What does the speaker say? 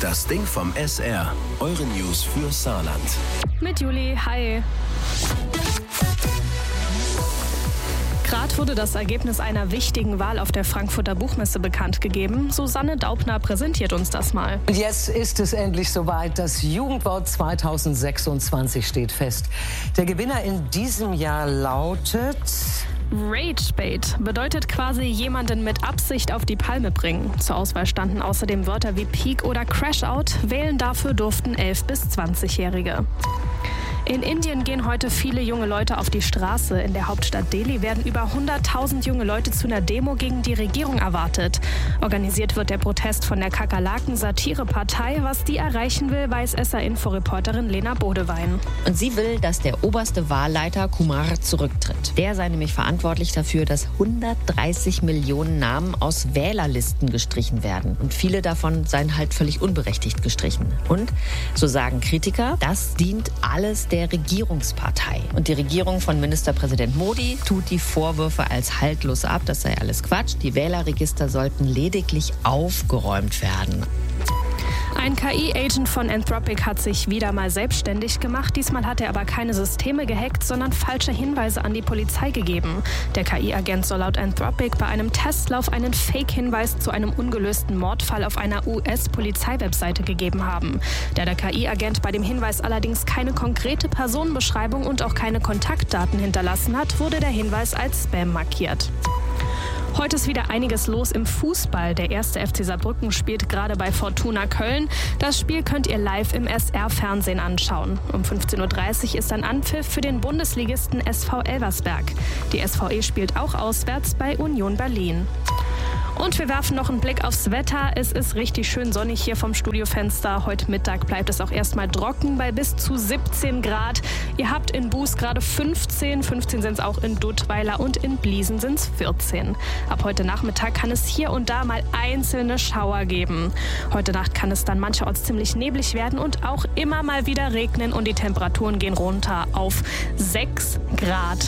Das Ding vom SR. Eure News für Saarland. Mit Juli, hi. Gerade wurde das Ergebnis einer wichtigen Wahl auf der Frankfurter Buchmesse bekannt gegeben. Susanne Daubner präsentiert uns das mal. Und jetzt ist es endlich soweit. Das Jugendwort 2026 steht fest. Der Gewinner in diesem Jahr lautet... Ragebait bedeutet quasi jemanden mit Absicht auf die Palme bringen. Zur Auswahl standen außerdem Wörter wie Peak oder Crashout. Wählen dafür durften 11- bis 20-Jährige. In Indien gehen heute viele junge Leute auf die Straße. In der Hauptstadt Delhi werden über 100.000 junge Leute zu einer Demo gegen die Regierung erwartet. Organisiert wird der Protest von der Kakerlaken-Satire-Partei. Was die erreichen will, weiß SR-Info-Reporterin Lena Bodewein. Und sie will, dass der oberste Wahlleiter Kumar zurücktritt. Der sei nämlich verantwortlich dafür, dass 130 Millionen Namen aus Wählerlisten gestrichen werden. Und viele davon seien halt völlig unberechtigt gestrichen. Und, so sagen Kritiker, das dient alles der Regierungspartei. Und die Regierung von Ministerpräsident Modi tut die Vorwürfe als haltlos ab. Das sei alles Quatsch. Die Wählerregister sollten lediglich aufgeräumt werden. Ein KI-Agent von Anthropic hat sich wieder mal selbstständig gemacht. Diesmal hat er aber keine Systeme gehackt, sondern falsche Hinweise an die Polizei gegeben. Der KI-Agent soll laut Anthropic bei einem Testlauf einen Fake-Hinweis zu einem ungelösten Mordfall auf einer US-Polizeiwebseite gegeben haben. Da der KI-Agent bei dem Hinweis allerdings keine konkrete Personenbeschreibung und auch keine Kontaktdaten hinterlassen hat, wurde der Hinweis als Spam markiert. Heute ist wieder einiges los im Fußball. Der 1. FC Saarbrücken spielt gerade bei Fortuna Köln. Das Spiel könnt ihr live im SR-Fernsehen anschauen. Um 15.30 Uhr ist ein Anpfiff für den Bundesligisten SV Elversberg. Die SVE spielt auch auswärts bei Union Berlin. Und wir werfen noch einen Blick aufs Wetter. Es ist richtig schön sonnig hier vom Studiofenster. Heute Mittag bleibt es auch erstmal trocken bei bis zu 17 Grad. Ihr habt in Buß gerade 15 sind es auch in Duttweiler und in Bliesen sind es 14. Ab heute Nachmittag kann es hier und da mal einzelne Schauer geben. Heute Nacht kann es dann mancherorts ziemlich neblig werden und auch immer mal wieder regnen und die Temperaturen gehen runter auf 6 Grad.